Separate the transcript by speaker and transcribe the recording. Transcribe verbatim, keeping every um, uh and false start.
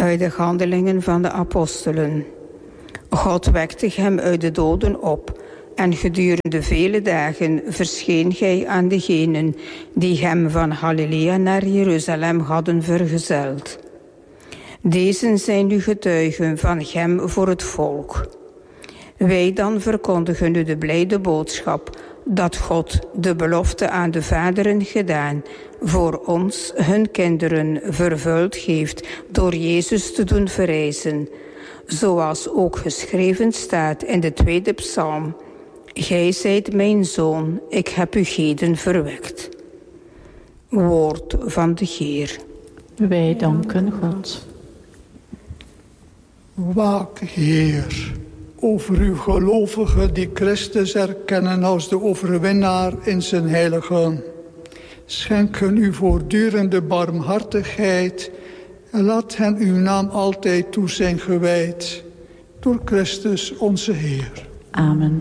Speaker 1: Uit de handelingen van de apostelen. God wekte hem uit de doden op en gedurende vele dagen verscheen hij aan degenen die hem van Galilea naar Jeruzalem hadden vergezeld. Deze zijn nu getuigen van hem voor het volk. Wij dan verkondigen u de blijde boodschap dat God de belofte aan de vaderen gedaan voor ons, hun kinderen, vervuld heeft door Jezus te doen verrijzen. Zoals ook geschreven staat in de tweede psalm. Gij zijt mijn zoon, ik heb u heden verwekt. Woord van de Heer.
Speaker 2: Wij danken God.
Speaker 3: Waak, Heer, over uw gelovigen die Christus erkennen als de overwinnaar in zijn heiligen. Schenk hen uw voortdurende barmhartigheid en laat hen uw naam altijd toe zijn gewijd. Door Christus onze Heer.
Speaker 2: Amen.